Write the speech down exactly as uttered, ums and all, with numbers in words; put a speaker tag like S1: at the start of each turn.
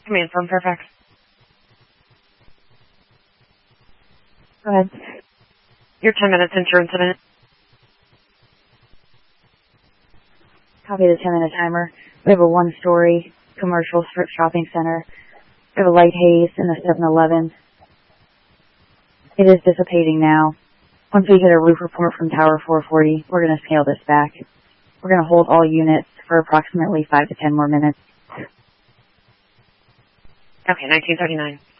S1: Command from Fairfax.
S2: Go ahead.
S1: Your ten minutes into your incident.
S2: Copy the ten minute timer. We have a one story commercial strip shopping center. We have a light haze in the seven eleven. It is dissipating now. Once we get a roof report from Tower four forty, we're going to scale this back. We're going to hold all units for approximately five to ten more minutes.
S1: Okay, nineteen thirty-nine.